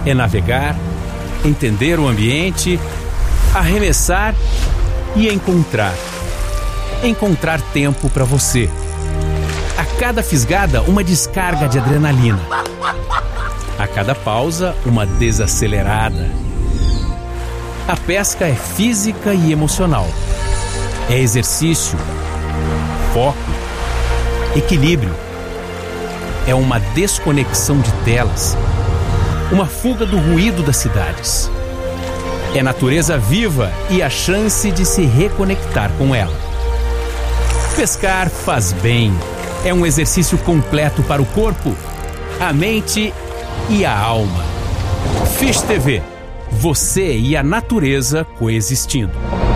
É navegar, entender o ambiente, arremessar e encontrar. Encontrar tempo para você. A cada fisgada, uma descarga de adrenalina. A cada pausa, uma desacelerada. A pesca é física e emocional. É exercício, foco, equilíbrio. É uma desconexão de telas. Uma fuga do ruído das cidades. É natureza viva e a chance de se reconectar com ela. Pescar faz bem. É um exercício completo para o corpo, a mente e a alma. Fish TV. Você e a natureza coexistindo.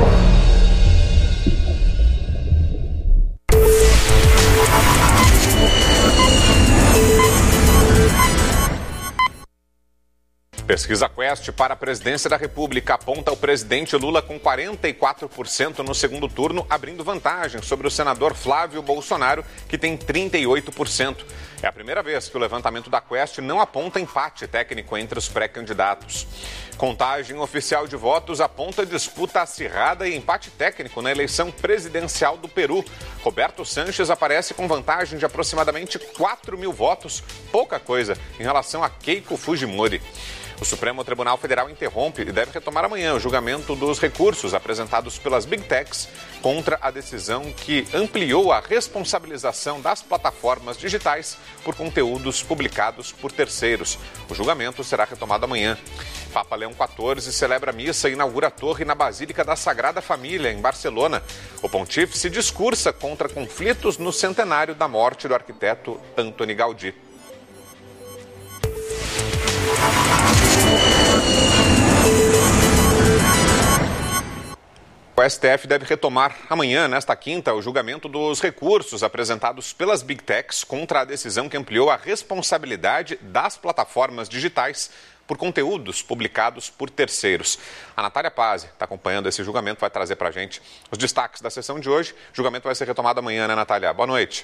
Pesquisa Quest para a presidência da República aponta o presidente Lula com 44% no segundo turno, abrindo vantagem sobre o senador Flávio Bolsonaro, que tem 38%. É a primeira vez que o levantamento da Quest não aponta empate técnico entre os pré-candidatos. Contagem oficial de votos aponta disputa acirrada e empate técnico na eleição presidencial do Peru. Roberto Sanches aparece com vantagem de aproximadamente 4 mil votos, pouca coisa, em relação a Keiko Fujimori. O Supremo Tribunal Federal interrompe e deve retomar amanhã o julgamento dos recursos apresentados pelas Big Techs contra a decisão que ampliou a responsabilização das plataformas digitais por conteúdos publicados por terceiros. O julgamento será retomado amanhã. Papa Leão XIV celebra missa e inaugura a torre na Basílica da Sagrada Família, em Barcelona. O pontífice discursa contra conflitos no centenário da morte do arquiteto Antoni Gaudí. O STF deve retomar amanhã, nesta quinta, o julgamento dos recursos apresentados pelas Big Techs contra a decisão que ampliou a responsabilidade das plataformas digitais por conteúdos publicados por terceiros. A Natália Pazzi está acompanhando esse julgamento, vai trazer para a gente os destaques da sessão de hoje. O julgamento vai ser retomado amanhã, né, Natália? Boa noite.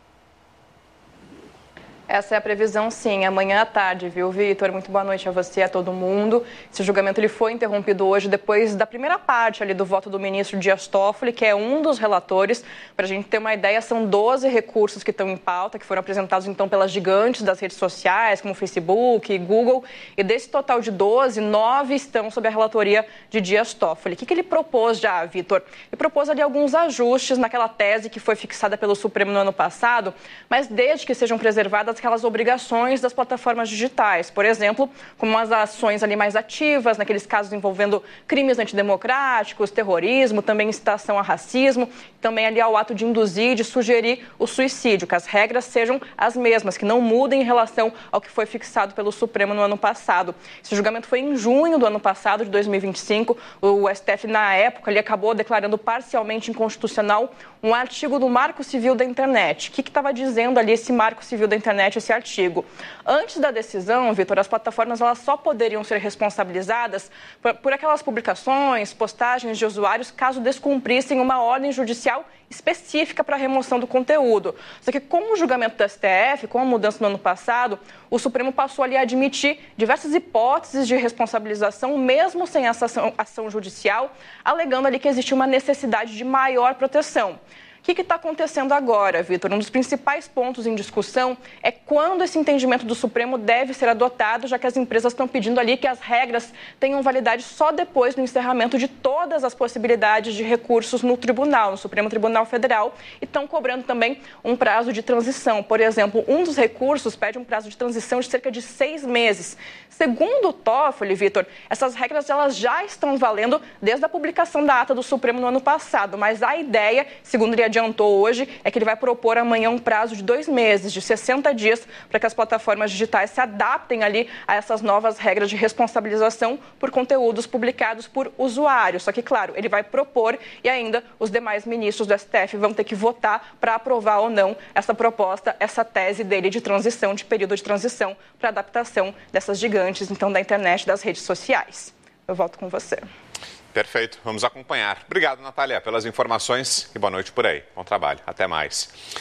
Essa é a previsão, sim, amanhã à tarde, viu, Vitor? Muito boa noite a você e a todo mundo. Esse julgamento ele foi interrompido hoje depois da primeira parte ali do voto do ministro Dias Toffoli, que é um dos relatores. Para a gente ter uma ideia, são 12 recursos que estão em pauta, que foram apresentados então pelas gigantes das redes sociais, como Facebook, Google. E desse total de 12, 9 estão sob a relatoria de Dias Toffoli. O que ele propôs já, Vitor? Ele propôs ali alguns ajustes naquela tese que foi fixada pelo Supremo no ano passado, mas desde que sejam preservadas aquelas obrigações das plataformas digitais, por exemplo, como as ações ali mais ativas, naqueles casos envolvendo crimes antidemocráticos, terrorismo, também incitação a racismo, também ali ao ato de induzir e de sugerir o suicídio, que as regras sejam as mesmas, que não mudem em relação ao que foi fixado pelo Supremo no ano passado. Esse julgamento foi em junho do ano passado, de 2025, o STF, na época, ele acabou declarando parcialmente inconstitucional um artigo do Marco Civil da Internet. O que estava dizendo ali esse Marco Civil da Internet, esse artigo? Antes da decisão, Vitor, as plataformas elas só poderiam ser responsabilizadas por aquelas publicações, postagens de usuários, caso descumprissem uma ordem judicial específica para a remoção do conteúdo. Só que com o julgamento do STF, com a mudança no ano passado, o Supremo passou ali a admitir diversas hipóteses de responsabilização, mesmo sem essa ação judicial, alegando ali que existe uma necessidade de maior proteção. O que está acontecendo agora, Vitor? Um dos principais pontos em discussão é quando esse entendimento do Supremo deve ser adotado, já que as empresas estão pedindo ali que as regras tenham validade só depois do encerramento de todas as possibilidades de recursos no tribunal, no Supremo Tribunal Federal, e estão cobrando também um prazo de transição. Por exemplo, um dos recursos pede um prazo de transição de cerca de 6 meses. Segundo o Toffoli, Vitor, essas regras elas já estão valendo desde a publicação da ata do Supremo no ano passado, mas a ideia, segundo ele adiantou hoje, é que ele vai propor amanhã um prazo de 2 meses, de 60 dias, para que as plataformas digitais se adaptem ali a essas novas regras de responsabilização por conteúdos publicados por usuários. Só que, claro, ele vai propor e ainda os demais ministros do STF vão ter que votar para aprovar ou não essa proposta, essa tese dele de transição, de período de transição para adaptação dessas gigantes, então, da internet, das redes sociais. Eu volto com você. Perfeito, vamos acompanhar. Obrigado, Natália, pelas informações e boa noite por aí. Bom trabalho, até mais.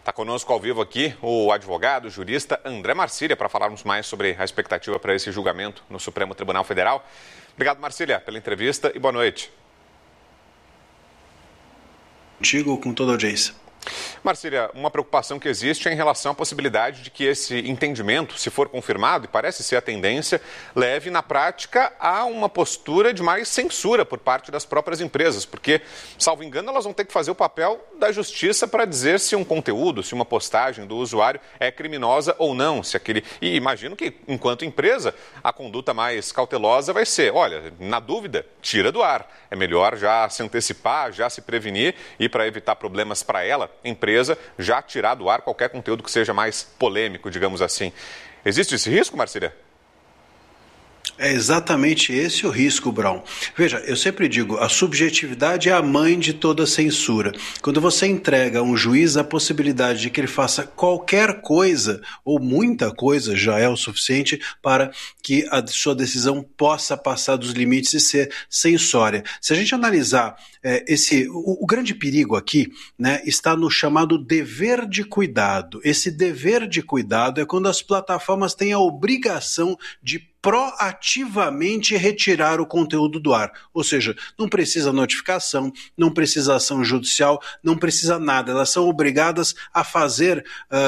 Está conosco ao vivo aqui o advogado, jurista André Marcília, para falarmos mais sobre a expectativa para esse julgamento no Supremo Tribunal Federal. Obrigado, Marcília, pela entrevista e boa noite. Contigo, com toda a audiência. Marcília, uma preocupação que existe é em relação à possibilidade de que esse entendimento, se for confirmado, e parece ser a tendência, leve na prática a uma postura de mais censura por parte das próprias empresas, porque, salvo engano, elas vão ter que fazer o papel da justiça para dizer se um conteúdo, se uma postagem do usuário é criminosa ou não. E imagino que, enquanto empresa, a conduta mais cautelosa vai ser, olha, na dúvida, tira do ar. É melhor já se antecipar, já se prevenir e, para evitar problemas para ela, empresa, já tirar do ar qualquer conteúdo que seja mais polêmico, digamos assim. Existe esse risco, Marcília? É exatamente esse o risco, Brown. Veja, eu sempre digo, a subjetividade é a mãe de toda censura. Quando você entrega a um juiz a possibilidade de que ele faça qualquer coisa, ou muita coisa, já é o suficiente para que a sua decisão possa passar dos limites e ser censória. Se a gente analisar o grande perigo aqui, né, está no chamado dever de cuidado. Esse dever de cuidado é quando as plataformas têm a obrigação de proativamente retirar o conteúdo do ar. Ou seja, não precisa notificação, não precisa ação judicial, não precisa nada. Elas são obrigadas a fazer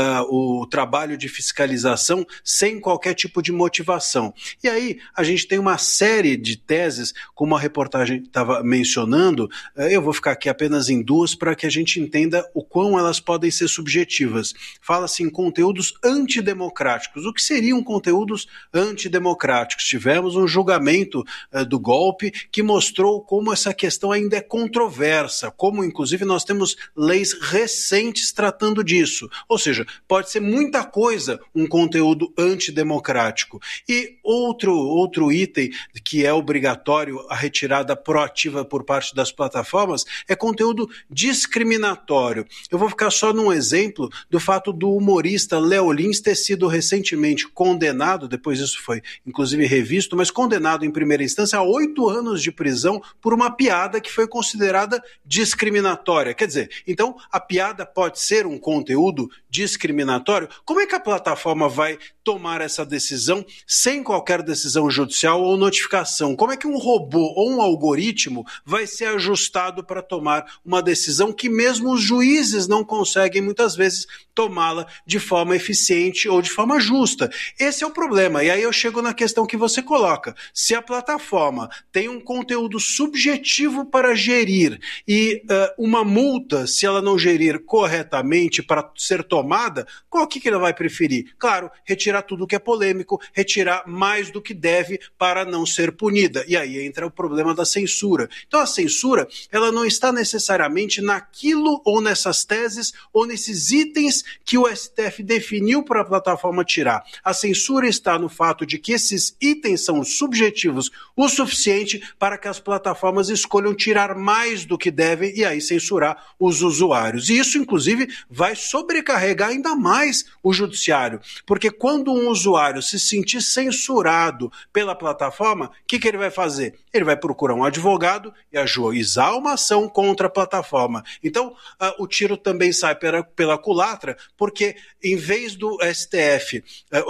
o trabalho de fiscalização sem qualquer tipo de motivação. E aí a gente tem uma série de teses, como a reportagem estava mencionando, eu vou ficar aqui apenas em duas para que a gente entenda o quão elas podem ser subjetivas. Fala-se em conteúdos antidemocráticos. O que seriam conteúdos antidemocráticos? Tivemos um julgamento do golpe que mostrou como essa questão ainda é controversa, como inclusive nós temos leis recentes tratando disso. Ou seja, pode ser muita coisa um conteúdo antidemocrático. E outro item que é obrigatório a retirada proativa por parte das plataformas é conteúdo discriminatório. Eu vou ficar só num exemplo do fato do humorista Léo Lins ter sido recentemente condenado, depois isso foi inclusive revisto, mas condenado em primeira instância a 8 anos de prisão por uma piada que foi considerada discriminatória. Quer dizer, então a piada pode ser um conteúdo discriminatório? Como é que a plataforma vai tomar essa decisão sem qualquer decisão judicial ou notificação? Como é que um robô ou um algoritmo vai ser ajustado para tomar uma decisão que mesmo os juízes não conseguem muitas vezes tomá-la de forma eficiente ou de forma justa? Esse é o problema. E aí eu chego na questão que você coloca. Se a plataforma tem um conteúdo subjetivo para gerir e uma multa, se ela não gerir corretamente para ser tomada, qual que ela vai preferir? Claro, retirar tudo que é polêmico, retirar mais do que deve para não ser punida. E aí entra o problema da censura. Então a censura, ela não está necessariamente naquilo ou nessas teses ou nesses itens que o STF definiu para a plataforma tirar. A censura está no fato de que esses itens são subjetivos o suficiente para que as plataformas escolham tirar mais do que devem e aí censurar os usuários. E isso, inclusive, vai sobrecarregar ainda mais o judiciário, porque quando um usuário se sentir censurado pela plataforma, o que ele vai fazer? Ele vai procurar um advogado e ajuizar uma ação contra a plataforma. Então, o tiro também sai pela culatra, porque em vez do STF,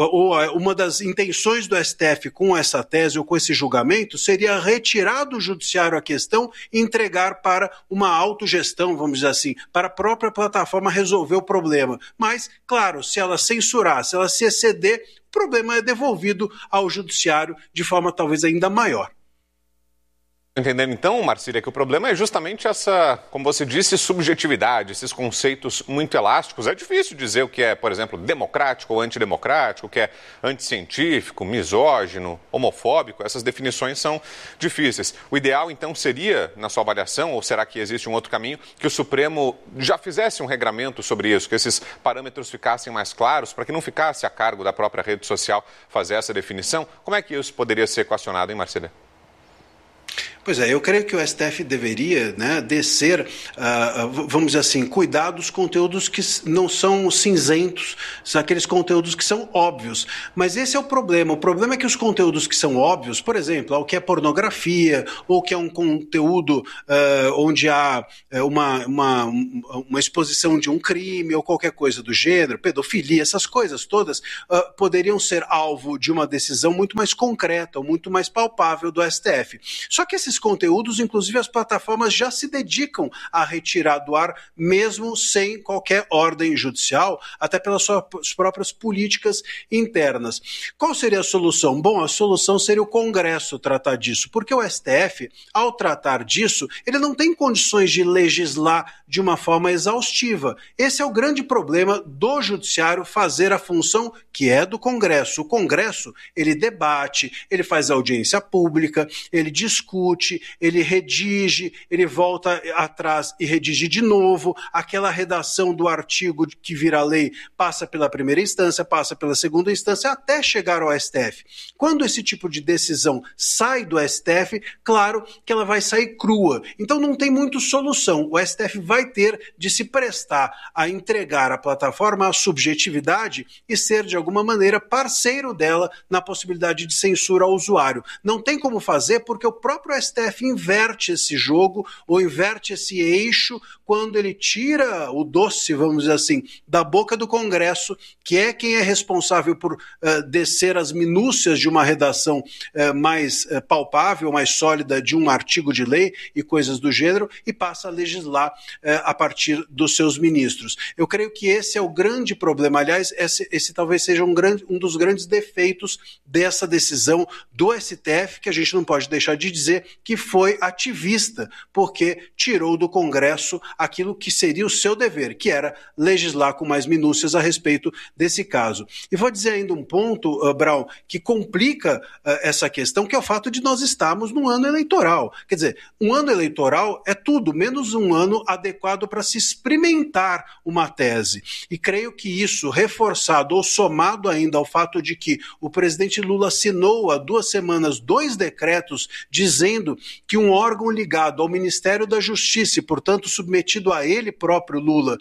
uma das intenções do STF com essa tese ou com esse julgamento seria retirar do judiciário a questão e entregar para uma autogestão, vamos dizer assim, para a própria plataforma resolver o problema. Mas, claro, se ela censurar, se ela se exceder, o problema é devolvido ao judiciário de forma talvez ainda maior. Entendendo então, Marcília, que o problema é justamente essa, como você disse, subjetividade, esses conceitos muito elásticos. É difícil dizer o que é, por exemplo, democrático ou antidemocrático, o que é anticientífico, misógino, homofóbico. Essas definições são difíceis. O ideal, então, seria, na sua avaliação, ou será que existe um outro caminho, que o Supremo já fizesse um regramento sobre isso, que esses parâmetros ficassem mais claros, para que não ficasse a cargo da própria rede social fazer essa definição? Como é que isso poderia ser equacionado, hein, Marcília? Pois é, eu creio que o STF deveria, né, descer, vamos dizer assim, cuidar dos conteúdos que não são cinzentos, são aqueles conteúdos que são óbvios. Mas esse é o problema. O problema é que os conteúdos que são óbvios, por exemplo, o que é pornografia, ou que é um conteúdo onde há uma exposição de um crime ou qualquer coisa do gênero, pedofilia, essas coisas todas poderiam ser alvo de uma decisão muito mais concreta, ou muito mais palpável do STF. Só que esses conteúdos, inclusive as plataformas já se dedicam a retirar do ar, mesmo sem qualquer ordem judicial, até pelas suas próprias políticas internas. Qual seria a solução? Bom, a solução seria o Congresso tratar disso, porque o STF, ao tratar disso, ele não tem condições de legislar de uma forma exaustiva. Esse é o grande problema do Judiciário fazer a função que é do Congresso. O Congresso, ele debate, ele faz audiência pública, ele discute, ele redige, ele volta atrás e redige de novo, aquela redação do artigo que vira lei passa pela primeira instância, passa pela segunda instância, até chegar ao STF. Quando esse tipo de decisão sai do STF, claro que ela vai sair crua. Então não tem muito solução. O STF vai ter de se prestar a entregar à plataforma a subjetividade e ser, de alguma maneira, parceiro dela na possibilidade de censura ao usuário. Não tem como fazer porque o próprio STF inverte esse jogo ou inverte esse eixo quando ele tira o doce, vamos dizer assim, da boca do Congresso, que é quem é responsável por descer as minúcias de uma redação mais palpável, mais sólida de um artigo de lei e coisas do gênero, e passa a legislar a partir dos seus ministros. Eu creio que esse é o grande problema. Aliás, esse talvez seja um dos grandes defeitos dessa decisão do STF, que a gente não pode deixar de dizer que foi ativista, porque tirou do Congresso aquilo que seria o seu dever, que era legislar com mais minúcias a respeito desse caso. E vou dizer ainda um ponto, Brown, que complica essa questão, que é o fato de nós estarmos num ano eleitoral. Quer dizer, um ano eleitoral é tudo, menos um ano adequado para se experimentar uma tese. E creio que isso, reforçado ou somado ainda ao fato de que o presidente Lula assinou há 2 semanas 2 decretos dizendo que um órgão ligado ao Ministério da Justiça e, portanto, submetido a ele próprio, Lula,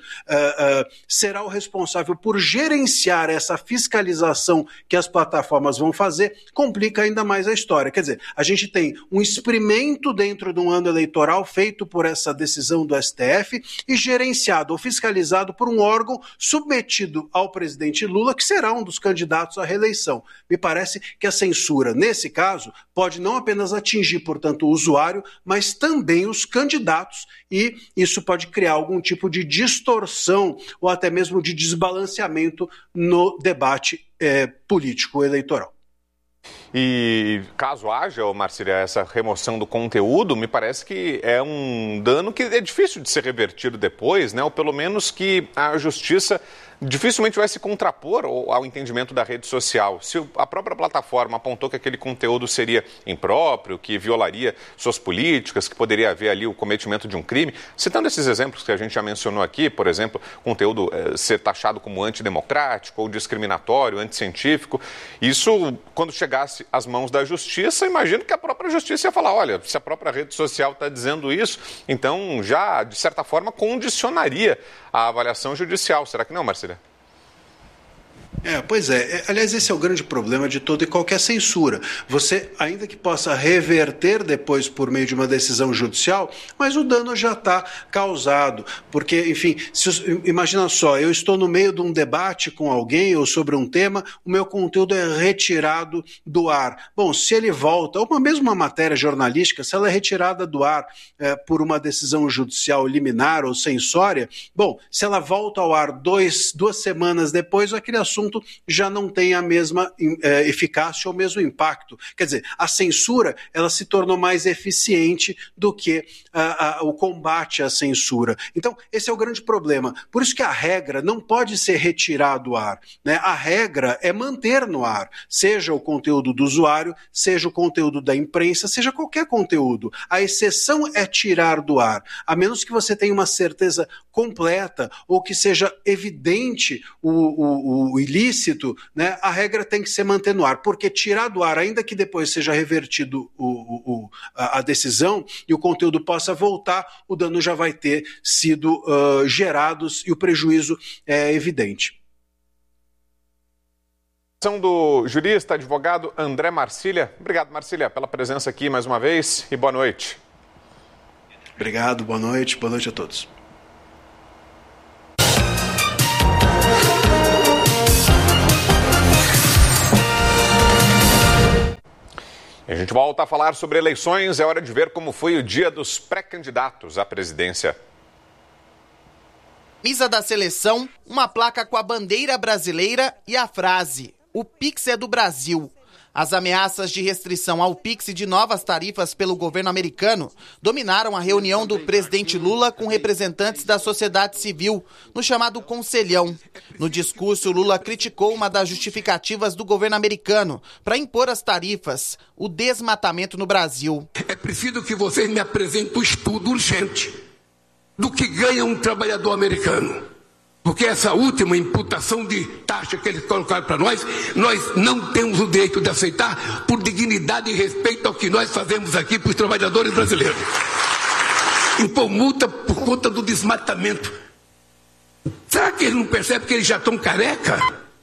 será o responsável por gerenciar essa fiscalização que as plataformas vão fazer, complica ainda mais a história. Quer dizer, a gente tem um experimento dentro de um ano eleitoral feito por essa decisão do STF e gerenciado ou fiscalizado por um órgão submetido ao presidente Lula, que será um dos candidatos à reeleição. Me parece que a censura, nesse caso, pode não apenas atingir, portanto, o usuário, mas também os candidatos, e isso pode criar algum tipo de distorção ou até mesmo de desbalanceamento no debate político eleitoral. E caso haja, Marcília, essa remoção do conteúdo, me parece que é um dano que é difícil de ser revertido depois, né? Ou pelo menos que a justiça dificilmente vai se contrapor ao entendimento da rede social. Se a própria plataforma apontou que aquele conteúdo seria impróprio, que violaria suas políticas, que poderia haver ali o cometimento de um crime, citando esses exemplos que a gente já mencionou aqui, por exemplo, conteúdo ser taxado como antidemocrático ou discriminatório, anticientífico, isso, quando chegasse às mãos da justiça, imagino que a própria justiça ia falar, olha, se a própria rede social está dizendo isso, então já, de certa forma, condicionaria a avaliação judicial. Será que não, Marcília? Pois é. Aliás, esse é o grande problema de toda e qualquer censura. Você, ainda que possa reverter depois por meio de uma decisão judicial, mas o dano já está causado. Porque, enfim, imagina só, eu estou no meio de um debate com alguém ou sobre um tema, o meu conteúdo é retirado do ar. Bom, se ele volta, ou mesmo uma matéria jornalística, se ela é retirada do ar por uma decisão judicial liminar ou censória, bom, se ela volta ao ar 2 semanas depois, aquele assunto já não tem a mesma eficácia ou o mesmo impacto. Quer dizer, a censura ela se tornou mais eficiente do que o combate à censura. Então, esse é o grande problema. Por isso que a regra não pode ser retirada do ar, né? A regra é manter no ar, seja o conteúdo do usuário, seja o conteúdo da imprensa, seja qualquer conteúdo. A exceção é tirar do ar, a menos que você tenha uma certeza completa ou que seja evidente o ilícito ilícito, né, a regra tem que ser manter no ar, porque tirar do ar, ainda que depois seja revertido a decisão e o conteúdo possa voltar, o dano já vai ter sido gerado e o prejuízo é evidente. Do jurista, advogado André Marcília. Obrigado, Marcília, pela presença aqui mais uma vez e boa noite. Obrigado, boa noite a todos. A gente volta a falar sobre eleições. É hora de ver como foi o dia dos pré-candidatos à presidência. Camisa da seleção, uma placa com a bandeira brasileira e a frase: "O Pix é do Brasil". As ameaças de restrição ao Pix e de novas tarifas pelo governo americano dominaram a reunião do presidente Lula com representantes da sociedade civil, no chamado Conselhão. No discurso, Lula criticou uma das justificativas do governo americano para impor as tarifas: o desmatamento no Brasil. É preciso que vocês me apresentem um estudo urgente do que ganha um trabalhador americano. Porque essa última imputação de taxa que eles colocaram para nós não temos o direito de aceitar por dignidade e respeito ao que nós fazemos aqui para os trabalhadores brasileiros. Impor multa por conta do desmatamento. Será que eles não percebem que eles já estão careca?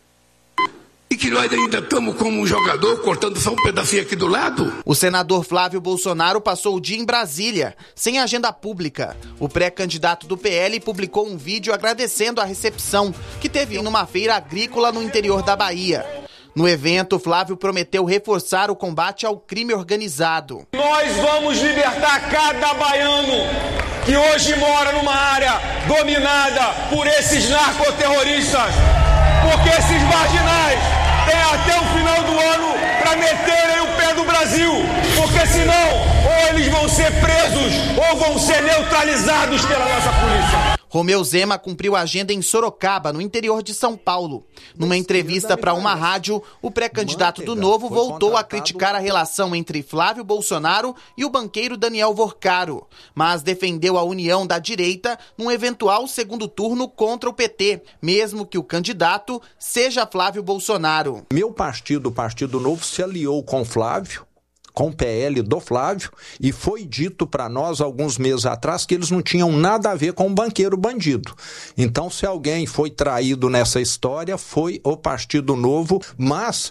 E que nós ainda estamos como um jogador cortando só um pedacinho aqui do lado? O senador Flávio Bolsonaro passou o dia em Brasília, sem agenda pública. O pré-candidato do PL publicou um vídeo agradecendo a recepção que teve numa feira agrícola no interior da Bahia. No evento, Flávio prometeu reforçar o combate ao crime organizado. Nós vamos libertar cada baiano que hoje mora numa área dominada por esses narcoterroristas, porque esses marginais têm até o final do ano para meterem o pé do Brasil, porque senão ou eles vão ser presos ou vão ser neutralizados pela nossa polícia. Romeu Zema cumpriu a agenda em Sorocaba, no interior de São Paulo. Numa entrevista para uma rádio, o pré-candidato do Novo voltou a criticar a relação entre Flávio Bolsonaro e o banqueiro Daniel Vorcaro, mas defendeu a união da direita num eventual segundo turno contra o PT, mesmo que o candidato seja Flávio Bolsonaro. Meu partido, o Partido Novo, se aliou com Flávio, com o PL do Flávio, e foi dito para nós alguns meses atrás que eles não tinham nada a ver com o banqueiro bandido. Então, se alguém foi traído nessa história, foi o Partido Novo, mas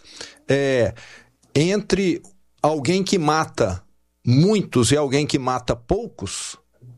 entre alguém que mata muitos e alguém que mata poucos,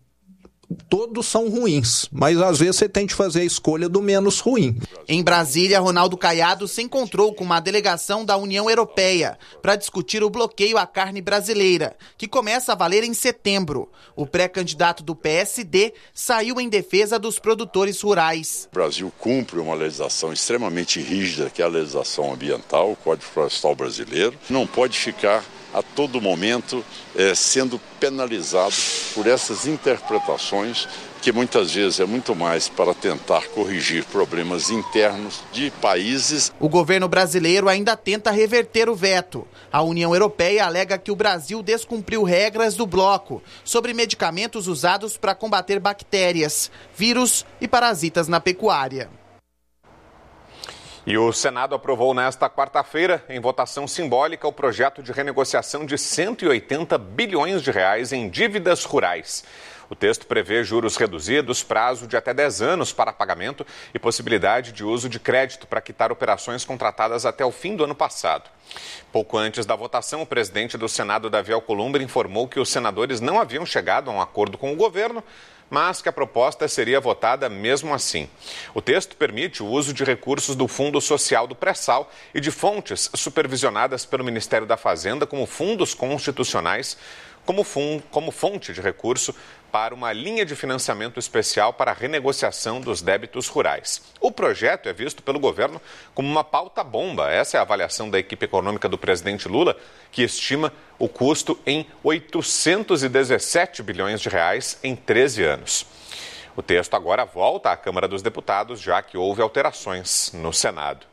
todos são ruins, mas às vezes você tem que fazer a escolha do menos ruim. Em Brasília, Ronaldo Caiado se encontrou com uma delegação da União Europeia para discutir o bloqueio à carne brasileira, que começa a valer em setembro. O pré-candidato do PSD saiu em defesa dos produtores rurais. O Brasil cumpre uma legislação extremamente rígida, que é a legislação ambiental, o Código Florestal Brasileiro. Não pode ficar a todo momento sendo penalizado por essas interpretações, que muitas vezes é muito mais para tentar corrigir problemas internos de países. O governo brasileiro ainda tenta reverter o veto. A União Europeia alega que o Brasil descumpriu regras do bloco sobre medicamentos usados para combater bactérias, vírus e parasitas na pecuária. E o Senado aprovou nesta quarta-feira, em votação simbólica, o projeto de renegociação de 180 bilhões de reais em dívidas rurais. O texto prevê juros reduzidos, prazo de até 10 anos para pagamento e possibilidade de uso de crédito para quitar operações contratadas até o fim do ano passado. Pouco antes da votação, o presidente do Senado, Davi Alcolumbre, informou que os senadores não haviam chegado a um acordo com o governo, mas que a proposta seria votada mesmo assim. O texto permite o uso de recursos do Fundo Social do Pré-Sal e de fontes supervisionadas pelo Ministério da Fazenda, como fundos constitucionais, como fonte de recurso para uma linha de financiamento especial para a renegociação dos débitos rurais. O projeto é visto pelo governo como uma pauta-bomba. Essa é a avaliação da equipe econômica do presidente Lula, que estima o custo em 817 bilhões de reais em 13 anos. O texto agora volta à Câmara dos Deputados, já que houve alterações no Senado.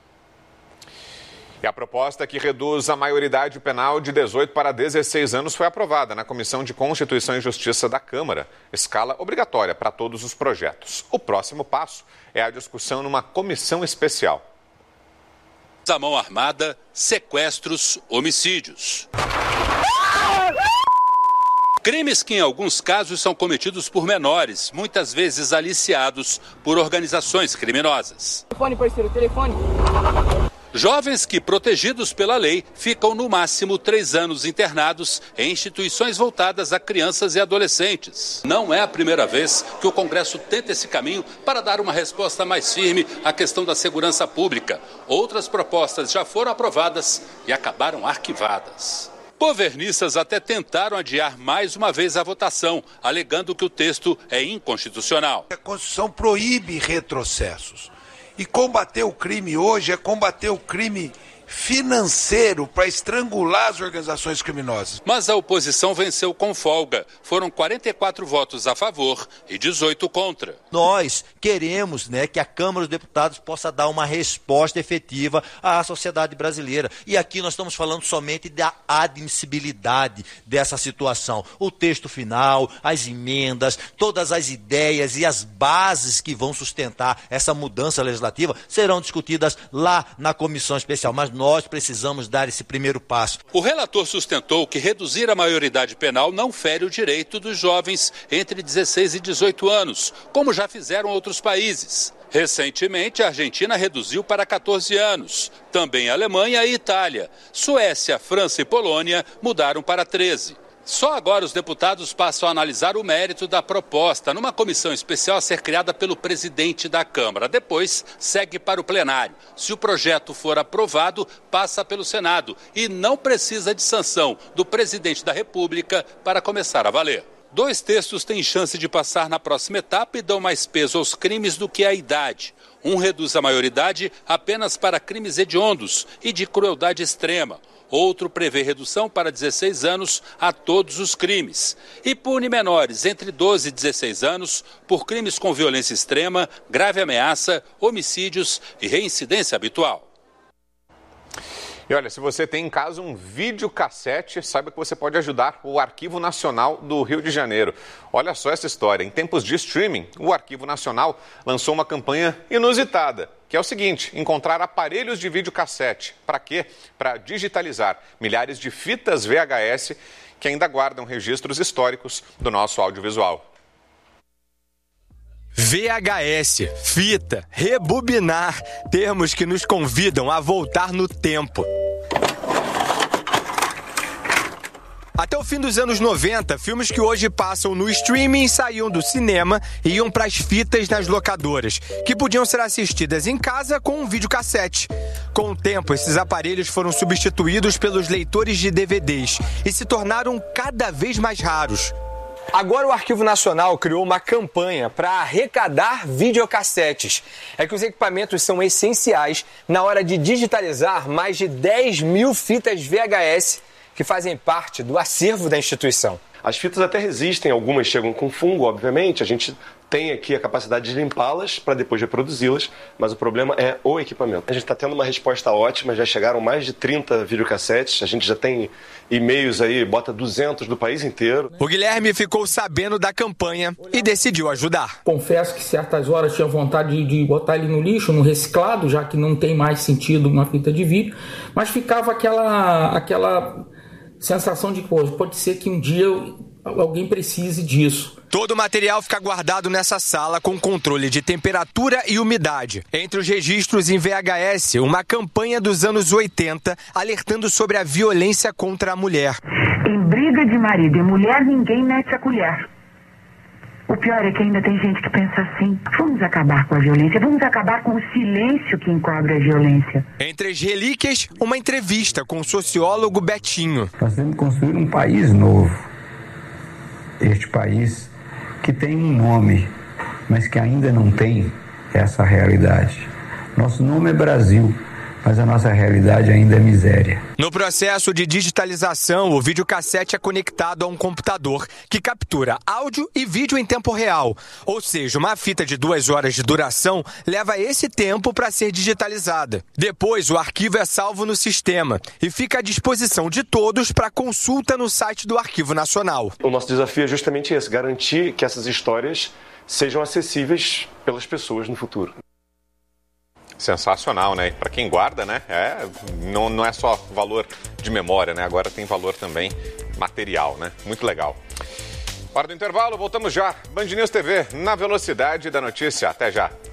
E a proposta que reduz a maioridade penal de 18 para 16 anos foi aprovada na Comissão de Constituição e Justiça da Câmara, escala obrigatória para todos os projetos. O próximo passo é a discussão numa comissão especial. à mão armada, sequestros, homicídios. Crimes que, em alguns casos, são cometidos por menores, muitas vezes aliciados por organizações criminosas. Telefone, parceiro, telefone. Jovens que, protegidos pela lei, ficam no máximo 3 anos internados em instituições voltadas a crianças e adolescentes. Não é a primeira vez que o Congresso tenta esse caminho para dar uma resposta mais firme à questão da segurança pública. Outras propostas já foram aprovadas e acabaram arquivadas. Governistas até tentaram adiar mais uma vez a votação, alegando que o texto é inconstitucional. A Constituição proíbe retrocessos. E combater o crime hoje é combater o crime financeiro para estrangular as organizações criminosas. Mas a oposição venceu com folga. Foram 44 votos a favor e 18 contra. Nós queremos, que a Câmara dos Deputados possa dar uma resposta efetiva à sociedade brasileira. E aqui nós estamos falando somente da admissibilidade dessa situação. O texto final, as emendas, todas as ideias e as bases que vão sustentar essa mudança legislativa serão discutidas lá na comissão especial. Mas nós precisamos dar esse primeiro passo. O relator sustentou que reduzir a maioridade penal não fere o direito dos jovens entre 16 e 18 anos, como já fizeram outros países. Recentemente, a Argentina reduziu para 14 anos. Também a Alemanha e Itália. Suécia, França e Polônia mudaram para 13. Só agora os deputados passam a analisar o mérito da proposta numa comissão especial a ser criada pelo presidente da Câmara. Depois, segue para o plenário. Se o projeto for aprovado, passa pelo Senado e não precisa de sanção do presidente da República para começar a valer. 2 textos têm chance de passar na próxima etapa e dão mais peso aos crimes do que à idade. Um reduz a maioridade apenas para crimes hediondos e de crueldade extrema. Outro prevê redução para 16 anos a todos os crimes. E pune menores entre 12 e 16 anos por crimes com violência extrema, grave ameaça, homicídios e reincidência habitual. E olha, se você tem em casa um videocassete, saiba que você pode ajudar o Arquivo Nacional do Rio de Janeiro. Olha só essa história. Em tempos de streaming, o Arquivo Nacional lançou uma campanha inusitada, que é o seguinte: encontrar aparelhos de videocassete. Para quê? Para digitalizar milhares de fitas VHS que ainda guardam registros históricos do nosso audiovisual. VHS, fita, rebobinar, termos que nos convidam a voltar no tempo. Até o fim dos anos 90, filmes que hoje passam no streaming saíam do cinema e iam para as fitas nas locadoras, que podiam ser assistidas em casa com um videocassete. Com o tempo, esses aparelhos foram substituídos pelos leitores de DVDs e se tornaram cada vez mais raros. Agora o Arquivo Nacional criou uma campanha para arrecadar videocassetes. É que os equipamentos são essenciais na hora de digitalizar mais de 10 mil fitas VHS que fazem parte do acervo da instituição. As fitas até resistem, algumas chegam com fungo, obviamente, a gente tem aqui a capacidade de limpá-las para depois reproduzi-las, mas o problema é o equipamento. A gente está tendo uma resposta ótima, já chegaram mais de 30 videocassetes, a gente já tem e-mails aí, bota 200 do país inteiro. O Guilherme ficou sabendo da campanha e decidiu ajudar. Confesso que certas horas tinha vontade de botar ele no lixo, no reciclado, já que não tem mais sentido uma fita de vídeo, mas ficava aquela sensação de, pode ser que um dia alguém precise disso. Todo o material fica guardado nessa sala com controle de temperatura e umidade. Entre os registros em VHS, uma campanha dos anos 80 alertando sobre a violência contra a mulher. Em briga de marido e mulher, ninguém mete a colher. O pior é que ainda tem gente que pensa assim: vamos acabar com a violência, vamos acabar com o silêncio que encobre a violência. Entre as relíquias, uma entrevista com o sociólogo Betinho. Nós temos que construir um país novo. Este país que tem um nome, mas que ainda não tem essa realidade. Nosso nome é Brasil, mas a nossa realidade ainda é miséria. No processo de digitalização, o videocassete é conectado a um computador que captura áudio e vídeo em tempo real. Ou seja, uma fita de 2 horas de duração leva esse tempo para ser digitalizada. Depois, o arquivo é salvo no sistema e fica à disposição de todos para consulta no site do Arquivo Nacional. O nosso desafio é justamente esse: garantir que essas histórias sejam acessíveis pelas pessoas no futuro. Sensacional, né? E para quem guarda, né? Não é só valor de memória, né? Agora tem valor também material, né? Muito legal. Hora do intervalo, voltamos já. Band News TV, na velocidade da notícia. Até já.